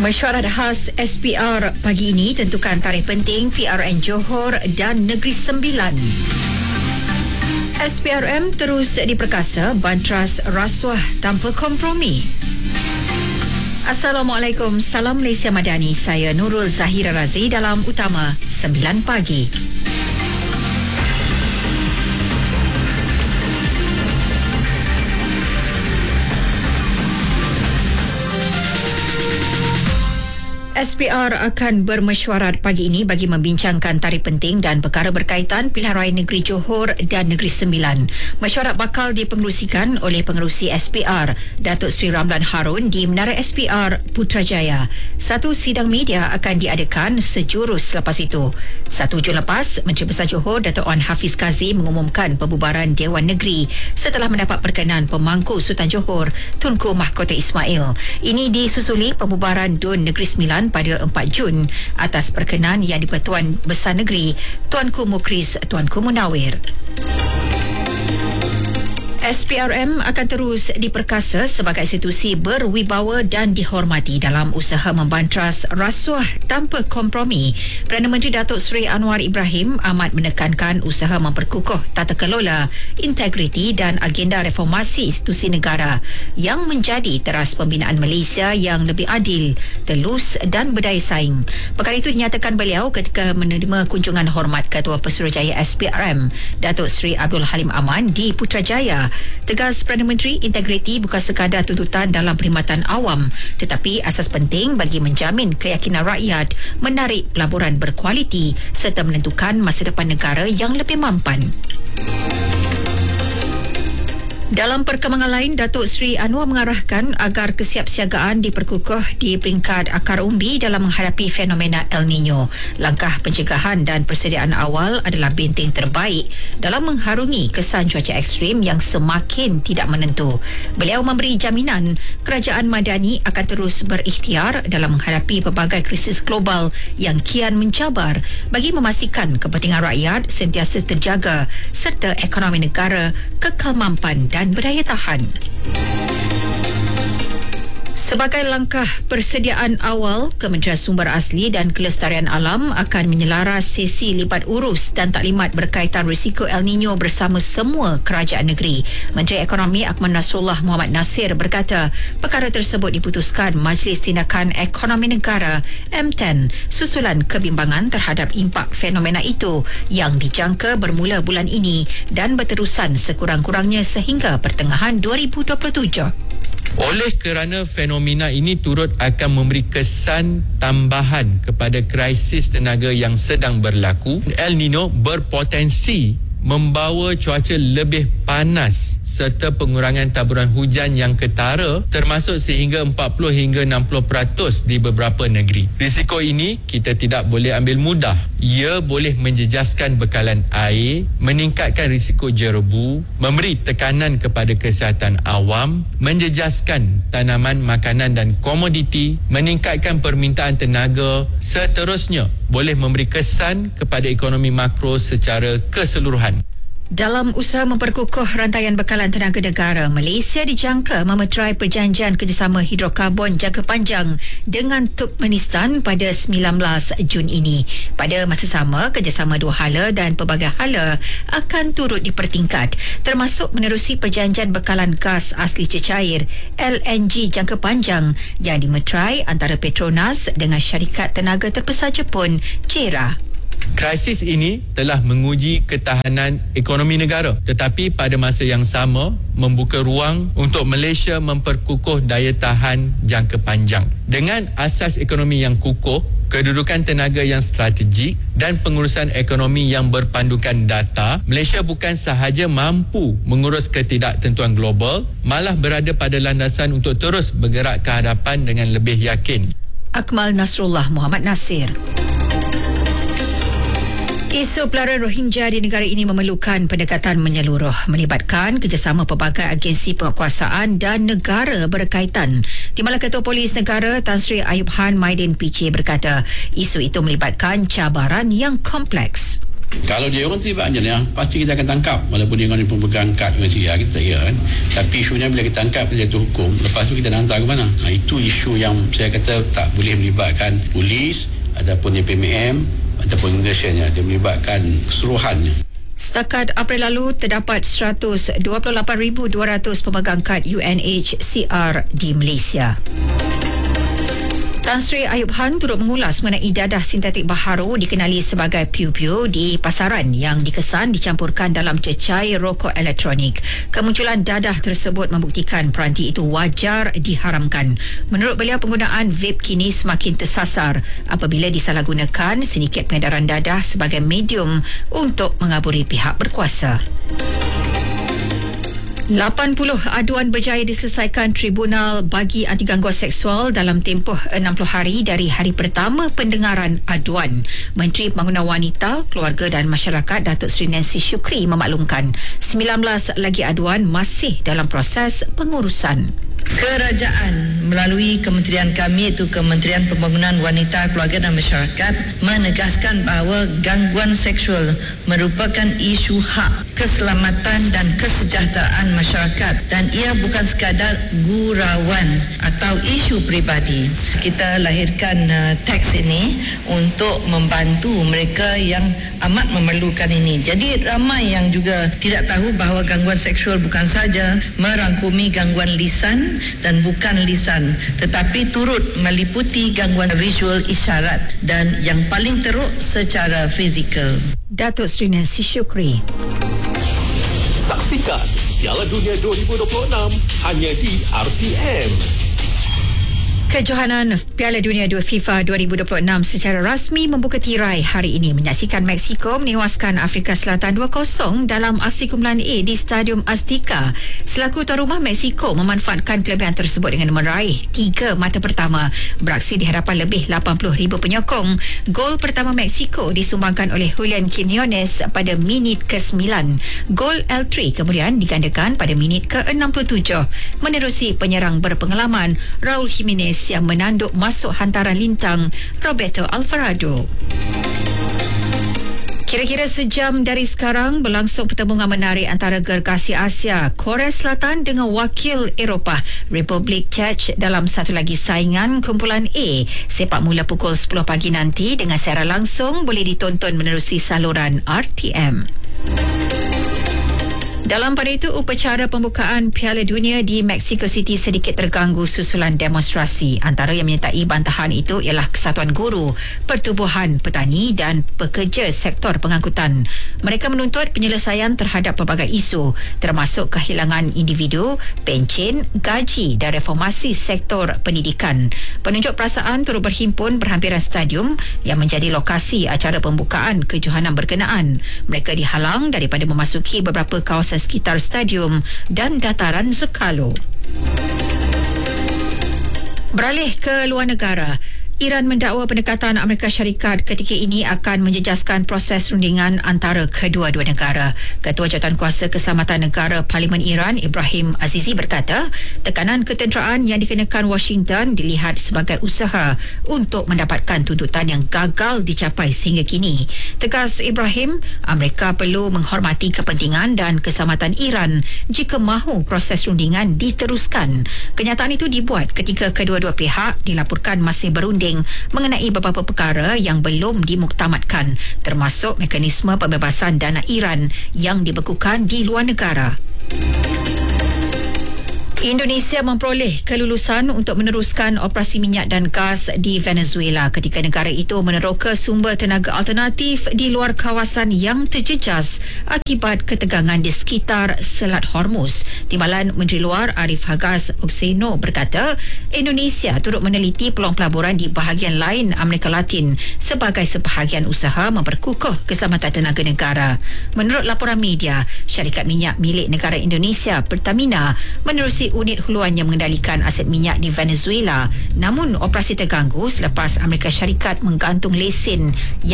Mesyuarat khas SPR pagi ini tentukan tarikh penting PRN Johor dan Negeri Sembilan. SPRM terus diperkasa bantras rasuah tanpa kompromi. Assalamualaikum, salam Malaysia Madani. Saya Nurul Zahira Razi dalam Utama 9 pagi. SPR akan bermesyuarat pagi ini bagi membincangkan tarikh penting dan perkara berkaitan pilihan raya negeri Johor dan Negeri Sembilan. Mesyuarat bakal dipengerusikan oleh pengerusi SPR, Datuk Seri Ramlan Harun di Menara SPR Putrajaya. Satu sidang media akan diadakan sejurus selepas itu. 1 Jun lepas, Menteri Besar Johor Datuk Wan Hafiz Kazim mengumumkan pembubaran Dewan Negeri setelah mendapat perkenan pemangku Sultan Johor Tunku Mahkota Ismail. Ini disusuli pembubaran Dun Negeri Sembilan pada 4 Jun atas perkenan yang di-Pertuan Besar Negeri Tuanku Mukris Tuanku Munawir. SPRM akan terus diperkasa sebagai institusi berwibawa dan dihormati dalam usaha membantras rasuah tanpa kompromi. Perdana Menteri Datuk Seri Anwar Ibrahim amat menekankan usaha memperkukuh tata kelola, integriti dan agenda reformasi institusi negara yang menjadi teras pembinaan Malaysia yang lebih adil, telus dan berdaya saing. Perkara itu dinyatakan beliau ketika menerima kunjungan hormat Ketua Pesuruhjaya SPRM, Datuk Seri Abdul Halim Aman di Putrajaya. Tegas Perdana Menteri, integriti bukan sekadar tuntutan dalam perkhidmatan awam tetapi asas penting bagi menjamin keyakinan rakyat, menarik pelaburan berkualiti serta menentukan masa depan negara yang lebih mampan. Dalam perkembangan lain, Datuk Seri Anwar mengarahkan agar kesiapsiagaan diperkukuh di peringkat akar umbi dalam menghadapi fenomena El Nino. Langkah pencegahan dan persediaan awal adalah benteng terbaik dalam mengharungi kesan cuaca ekstrim yang semakin tidak menentu. Beliau memberi jaminan kerajaan Madani akan terus berikhtiar dalam menghadapi pelbagai krisis global yang kian mencabar bagi memastikan kepentingan rakyat sentiasa terjaga serta ekonomi negara kekal mampan dan berdaya tahan. Sebagai langkah persediaan awal, Kementerian Sumber Asli dan Kelestarian Alam akan menyelaras sesi libat urus dan taklimat berkaitan risiko El Nino bersama semua kerajaan negeri. Menteri Ekonomi Akmal Nasrullah Muhammad Nasir berkata, perkara tersebut diputuskan Majlis Tindakan Ekonomi Negara M10 susulan kebimbangan terhadap impak fenomena itu yang dijangka bermula bulan ini dan berterusan sekurang-kurangnya sehingga pertengahan 2027. Oleh kerana fenomena ini turut akan memberi kesan tambahan kepada krisis tenaga yang sedang berlaku, El Nino berpotensi membawa cuaca lebih panas serta pengurangan taburan hujan yang ketara termasuk sehingga 40 hingga 60% di beberapa negeri. Risiko ini kita tidak boleh ambil mudah. Ia boleh menjejaskan bekalan air, meningkatkan risiko jerebu, memberi tekanan kepada kesihatan awam, menjejaskan tanaman makanan dan komoditi, meningkatkan permintaan tenaga, seterusnya boleh memberi kesan kepada ekonomi makro secara keseluruhan. Dalam usaha memperkukuh rantaian bekalan tenaga negara, Malaysia dijangka memeterai perjanjian kerjasama hidrokarbon jangka panjang dengan Turkmenistan pada 19 Jun ini. Pada masa sama, kerjasama dua hala dan pelbagai hala akan turut dipertingkat, termasuk menerusi perjanjian bekalan gas asli cecair LNG jangka panjang yang dimeterai antara Petronas dengan syarikat tenaga terbesar Jepun, JERA. Krisis ini telah menguji ketahanan ekonomi negara, tetapi pada masa yang sama membuka ruang untuk Malaysia memperkukuh daya tahan jangka panjang. Dengan asas ekonomi yang kukuh, kedudukan tenaga yang strategik dan pengurusan ekonomi yang berpandukan data, Malaysia bukan sahaja mampu mengurus ketidaktentuan global, malah berada pada landasan untuk terus bergerak ke hadapan dengan lebih yakin. Akmal Nasrullah Muhammad Nasir. Isu pelarian Rohingya di negara ini memerlukan pendekatan menyeluruh melibatkan kerjasama pelbagai agensi penguasaan dan negara berkaitan. Timbalan Ketua Polis Negara Tan Sri Ayub Han Maidin PC berkata, isu itu melibatkan cabaran yang kompleks. Kalau dia orang terlibat je pasti kita akan tangkap, walaupun dia orang pemegang kad Malaysia, kita tak kira kan. Tapi isunya bila kita tangkap, kita jatuh hukum, lepas tu kita nak hantar ke mana. Itu isu yang saya kata tak boleh melibatkan polis ataupun DPMM ataupun immigration, dia melibatkan keseluruhannya. Setakat April lalu, terdapat 128,200 pemegang kad UNHCR di Malaysia. Tan Sri Ayub Han turut mengulas mengenai dadah sintetik baharu dikenali sebagai piu-piu di pasaran yang dikesan dicampurkan dalam cecair rokok elektronik. Kemunculan dadah tersebut membuktikan peranti itu wajar diharamkan. Menurut beliau, penggunaan vape kini semakin tersasar apabila disalahgunakan sedikit pengedaran dadah sebagai medium untuk mengaburi pihak berkuasa. 80 aduan berjaya diselesaikan Tribunal bagi Anti Gangguan Seksual dalam tempoh 60 hari dari hari pertama pendengaran aduan. Menteri Pembangunan Wanita, Keluarga dan Masyarakat Datuk Seri Nancy Shukri memaklumkan 19 lagi aduan masih dalam proses pengurusan. Kerajaan melalui kementerian kami, iaitu Kementerian Pembangunan Wanita, Keluarga dan Masyarakat, menegaskan bahawa gangguan seksual merupakan isu hak, keselamatan dan kesejahteraan masyarakat dan ia bukan sekadar gurauan atau isu peribadi. Kita lahirkan teks ini untuk membantu mereka yang amat memerlukan ini. Jadi ramai yang juga tidak tahu bahawa gangguan seksual bukan saja merangkumi gangguan lisan dan bukan lisan, tetapi turut meliputi gangguan visual isyarat dan yang paling teruk secara fizikal. Datuk Seri Nancy Shukri. Saksikan Piala Dunia 2026 hanya di RTM. Kejohanan Piala Dunia 2 FIFA 2026 secara rasmi membuka tirai hari ini. Menyaksikan Mexico menewaskan Afrika Selatan 2-0 dalam aksi kumpulan A di Stadium Azteca. Selaku tuan rumah, Mexico memanfaatkan kelebihan tersebut dengan meraih 3 mata pertama. Beraksi di hadapan lebih 80,000 penyokong. Gol pertama Mexico disumbangkan oleh Julian Quiñones pada minit ke-9. Gol L3 kemudian digandakan pada minit ke-67 menerusi penyerang berpengalaman Raul Jimenez yang menanduk masuk hantaran lintang Roberto Alvarado. Kira-kira sejam dari sekarang berlangsung pertembungan menarik antara gergasi Asia, Korea Selatan dengan wakil Eropah, Republik Czech dalam satu lagi saingan kumpulan A. Sepak mula pukul 10 pagi nanti dengan siaran langsung boleh ditonton menerusi saluran RTM. Dalam pada itu, upacara pembukaan Piala Dunia di Mexico City sedikit terganggu susulan demonstrasi. Antara yang menyertai bantahan itu ialah Kesatuan Guru, Pertubuhan Petani dan Pekerja Sektor Pengangkutan. Mereka menuntut penyelesaian terhadap pelbagai isu, termasuk kehilangan individu, pencen, gaji dan reformasi sektor pendidikan. Penunjuk perasaan turut berhimpun berhampiran stadium yang menjadi lokasi acara pembukaan kejohanan berkenaan. Mereka dihalang daripada memasuki beberapa kawasan sekitar stadium dan dataran Zocalo. Beralih ke luar negara, Iran mendakwa pendekatan Amerika Syarikat ketika ini akan menjejaskan proses rundingan antara kedua-dua negara. Ketua Jawatankuasa Keselamatan Negara Parlimen Iran, Ibrahim Azizi berkata, tekanan ketenteraan yang dikenakan Washington dilihat sebagai usaha untuk mendapatkan tuntutan yang gagal dicapai sehingga kini. Tegas Ibrahim, Amerika perlu menghormati kepentingan dan keselamatan Iran jika mahu proses rundingan diteruskan. Kenyataan itu dibuat ketika kedua-dua pihak dilaporkan masih berunding mengenai beberapa perkara yang belum dimuktamadkan, termasuk mekanisme pembebasan dana Iran yang dibekukan di luar negara. Indonesia memperoleh kelulusan untuk meneruskan operasi minyak dan gas di Venezuela ketika negara itu meneroka sumber tenaga alternatif di luar kawasan yang terjejas akibat ketegangan di sekitar Selat Hormuz. Timbalan Menteri Luar Arif Hagas Okseno berkata, Indonesia turut meneliti peluang pelaburan di bahagian lain Amerika Latin sebagai sebahagian usaha memperkukuh keselamatan tenaga negara. Menurut laporan media, syarikat minyak milik negara Indonesia, Pertamina, menerusi unit huluan yang mengendalikan aset minyak di Venezuela. Namun operasi terganggu selepas Amerika Syarikat menggantung lesen